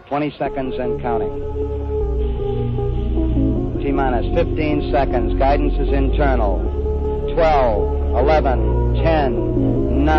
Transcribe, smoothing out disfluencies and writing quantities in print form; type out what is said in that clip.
20 seconds and counting. T-minus 15 seconds. Guidance is internal. 12, 11, 10, 9.